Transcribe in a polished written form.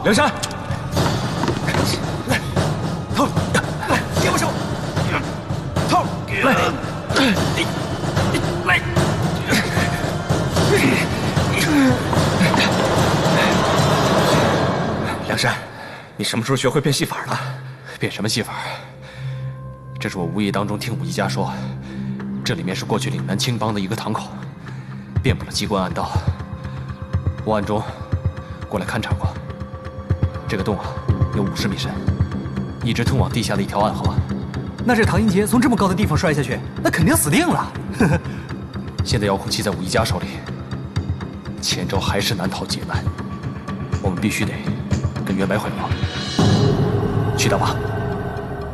梁山，来，头，来，给我手，头，来，来。 梁山，你什么时候学会变戏法了？ 变什么戏法？这是我无意当中听武一家说，这里面是过去岭南青帮的一个堂口，遍布了机关暗道。我暗中过来勘察过，这个洞啊有50米深，一直通往地下的一条暗河。 那这唐英杰从这么高的地方摔下去，那肯定死定了。 现在遥控器在武一家手里，千招还是难逃劫难，我们必须得跟袁白汇合。去大巴。